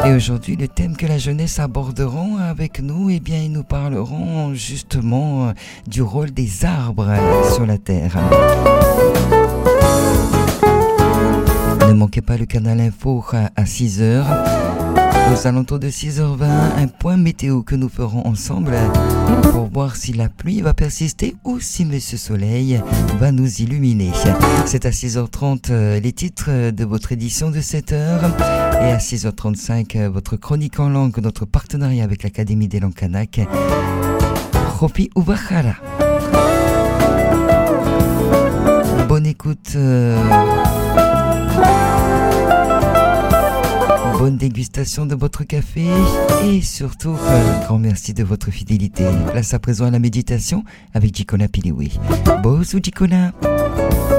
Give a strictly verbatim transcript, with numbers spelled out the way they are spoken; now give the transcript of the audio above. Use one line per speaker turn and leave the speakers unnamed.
Et aujourd'hui, le thème que la jeunesse aborderont avec nous, eh bien, ils nous parleront justement du rôle des arbres sur la terre. Ne manquez pas le canal info à six heures. Aux alentours de six heures vingt, un point météo que nous ferons ensemble pour voir si la pluie va persister ou si Monsieur Soleil va nous illuminer. C'est à six heures trente les titres de votre édition de sept heures et à six heures trente-cinq votre chronique en langue, notre partenariat avec l'Académie des langues kanak, Hopi Ubahara. Bonne écoute. Euh... Bonne dégustation de votre café et surtout un grand merci de votre fidélité. Place à présent à la méditation avec Jikona Piliwi. Bosu Jikona.